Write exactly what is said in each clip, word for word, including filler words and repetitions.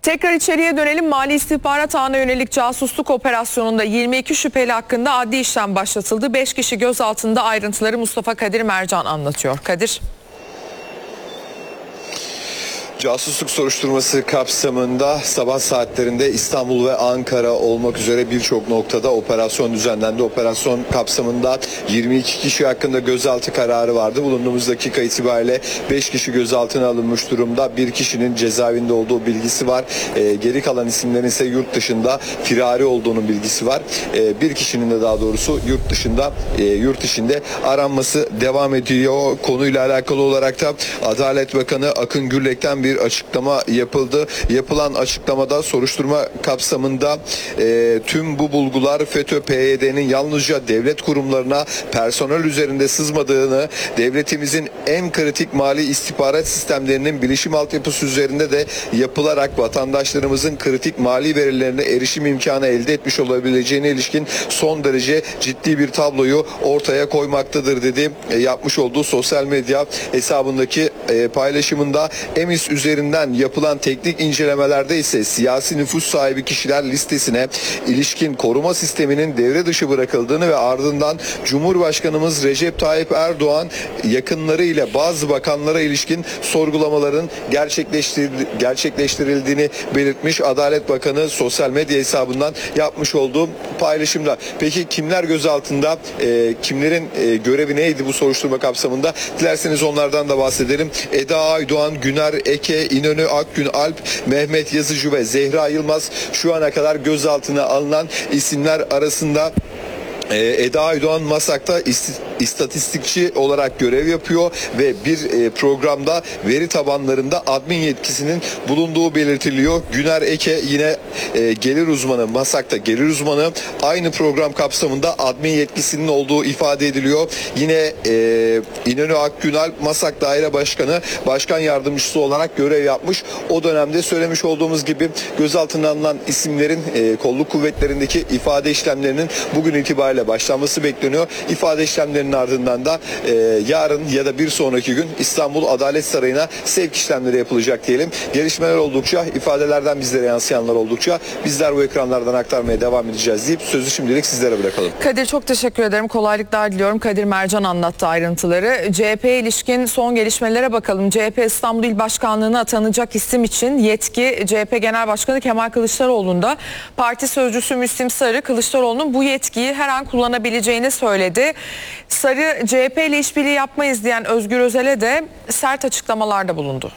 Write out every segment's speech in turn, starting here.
Tekrar içeriye dönelim. Mali İstihbarat Ağı'na yönelik casusluk operasyonunda yirmi iki şüpheli hakkında adli işlem başlatıldı. beş kişi gözaltında, ayrıntıları Mustafa Kadir Mercan anlatıyor. Kadir. Casusluk soruşturması kapsamında sabah saatlerinde İstanbul ve Ankara olmak üzere birçok noktada operasyon düzenlendi. Operasyon kapsamında yirmi iki kişi hakkında gözaltı kararı vardı. Bulunduğumuz dakika itibariyle beş kişi gözaltına alınmış durumda. Bir kişinin cezaevinde olduğu bilgisi var. E, geri kalan isimlerin ise yurt dışında firari olduğunun bilgisi var. E, bir kişinin de daha doğrusu yurt dışında, e, yurt içinde aranması devam ediyor. Konuyla alakalı olarak da Adalet Bakanı Akın Gürlek'ten bir bir açıklama yapıldı. Yapılan açıklamada soruşturma kapsamında e, tüm bu bulgular FETÖ P Y D'nin yalnızca devlet kurumlarına personel üzerinde sızmadığını, devletimizin en kritik mali istihbarat sistemlerinin bilişim altyapısı üzerinde de yapılarak vatandaşlarımızın kritik mali verilerine erişim imkanı elde etmiş olabileceğine ilişkin son derece ciddi bir tabloyu ortaya koymaktadır dedi. E, yapmış olduğu sosyal medya hesabındaki e, paylaşımında EMİS üzerinden yapılan teknik incelemelerde ise siyasi nüfus sahibi kişiler listesine ilişkin koruma sisteminin devre dışı bırakıldığını ve ardından Cumhurbaşkanımız Recep Tayyip Erdoğan yakınları ile bazı bakanlara ilişkin sorgulamaların gerçekleştirildiğini belirtmiş. Adalet Bakanı sosyal medya hesabından yapmış olduğu paylaşımda. Peki kimler gözaltında? E, kimlerin e, görevi neydi bu soruşturma kapsamında? Dilerseniz onlardan da bahsedelim. Eda Aydoğan, Güner Eke, İnönü Akgün Alp, Mehmet Yazıcı ve Zehra Yılmaz şu ana kadar gözaltına alınan isimler arasında. Eda Aydoğan Masak'ta istatistikçi olarak görev yapıyor ve bir programda veri tabanlarında admin yetkisinin bulunduğu belirtiliyor. Güner Eke yine gelir uzmanı, Masak'ta gelir uzmanı, aynı program kapsamında admin yetkisinin olduğu ifade ediliyor. Yine İnönü Akgün Alp Masak Daire Başkanı, Başkan Yardımcısı olarak görev yapmış. O dönemde söylemiş olduğumuz gibi gözaltına alınan isimlerin kolluk kuvvetlerindeki ifade işlemlerinin bugün itibariyle başlanması bekleniyor. İfade işlemlerinin ardından da e, yarın ya da bir sonraki gün İstanbul Adalet Sarayı'na sevk işlemleri yapılacak diyelim. Gelişmeler oldukça, ifadelerden bizlere yansıyanlar oldukça bizler bu ekranlardan aktarmaya devam edeceğiz deyip sözü şimdilik sizlere bırakalım. Kadir, çok teşekkür ederim. Kolaylıklar diliyorum. Kadir Mercan anlattı ayrıntıları. C H P'ye ilişkin son gelişmelere bakalım. C H P İstanbul İl Başkanlığı'na atanacak isim için yetki C H P Genel Başkanı Kemal Kılıçdaroğlu'nda. Parti sözcüsü Müslim Sarı, Kılıçdaroğlu'nun bu yetkiyi her an kullanabileceğini söyledi. Sarı, C H P ile işbirliği yapmayız diyen Özgür Özel'e de sert açıklamalarda bulundu.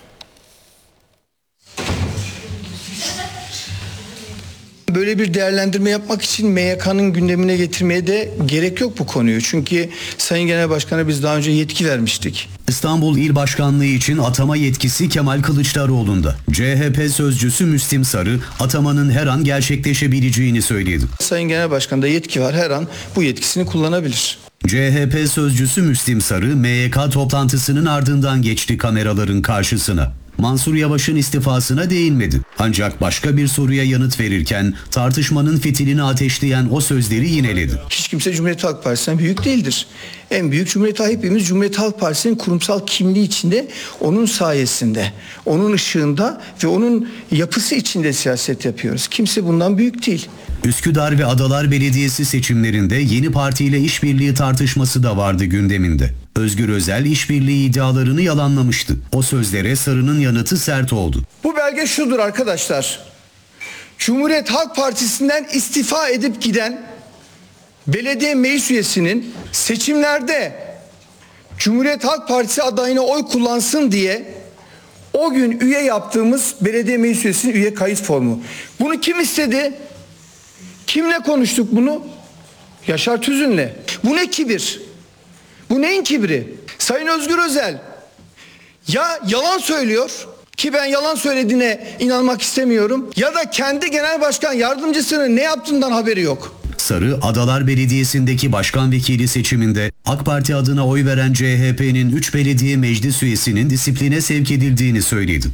Böyle bir değerlendirme yapmak için M Y K'nın gündemine getirmeye de gerek yok bu konuyu. Çünkü Sayın Genel Başkan'a biz daha önce yetki vermiştik. İstanbul İl Başkanlığı için atama yetkisi Kemal Kılıçdaroğlu'nda. C H P sözcüsü Müslim Sarı, atamanın her an gerçekleşebileceğini söyledi. Sayın Genel Başkan'da yetki var, her an bu yetkisini kullanabilir. C H P sözcüsü Müslim Sarı, M Y K toplantısının ardından geçti kameraların karşısına. Mansur Yavaş'ın istifasına değinmedi. Ancak başka bir soruya yanıt verirken tartışmanın fitilini ateşleyen o sözleri yineledi. Hiç kimse Cumhuriyet Halk Partisi'nden büyük değildir. En büyük Cumhuriyet hepimiz Cumhuriyet Halk Partisi'nin kurumsal kimliği içinde, onun sayesinde, onun ışığında ve onun yapısı içinde siyaset yapıyoruz. Kimse bundan büyük değil. Üsküdar ve Adalar Belediyesi seçimlerinde yeni partiyle işbirliği tartışması da vardı gündeminde. Özgür Özel işbirliği iddialarını yalanlamıştı. O sözlere Sarı'nın yanıtı sert oldu. Bu belge şudur arkadaşlar. Cumhuriyet Halk Partisi'nden istifa edip giden belediye meclis üyesinin seçimlerde Cumhuriyet Halk Partisi adayına oy kullansın diye o gün üye yaptığımız belediye meclis üyesinin üye kayıt formu. Bunu kim istedi? Kimle konuştuk bunu? Yaşar Tüzün'le. Bu ne kibir? Bu neyin kibri? Sayın Özgür Özel ya yalan söylüyor ki ben yalan söylediğine inanmak istemiyorum, ya da kendi genel başkan yardımcısının ne yaptığından haberi yok. Sarı, Adalar Belediyesi'ndeki başkan vekili seçiminde AK Parti adına oy veren C H P'nin üç belediye meclis üyesinin disipline sevk edildiğini söyledi.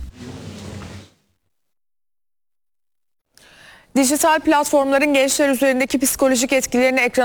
Dijital platformların gençler üzerindeki psikolojik etkilerini ekran